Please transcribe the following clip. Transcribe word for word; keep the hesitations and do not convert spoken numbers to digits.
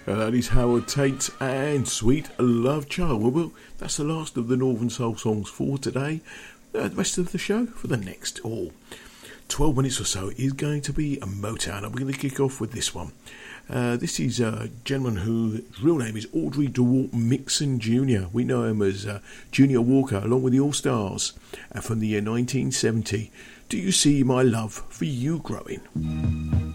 Uh, that is Howard Tate and Sweet Love Child. Well, well, that's the last of the Northern Soul songs for today. Uh, the rest of the show for the next, oh, twelve minutes or so is going to be a Motown, and we're going to kick off with this one. Uh, this is a gentleman whose real name is Audrey DeWalt Mixon Junior We know him as uh, Junior Walker, along with the All-Stars, uh, from the year nineteen seventy. Do you see my love for you growing?